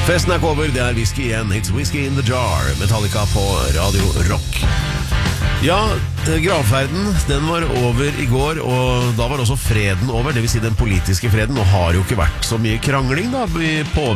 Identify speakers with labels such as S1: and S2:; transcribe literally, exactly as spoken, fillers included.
S1: Festen er ikke over, det er whisky igjen. It's Whiskey in the Jar. Metallica på Radio Rock. Ja, gravferden, den var over i går, og da var også freden over, det vil si den politiske freden. Nå har jo ikke vært så mye krangling da, på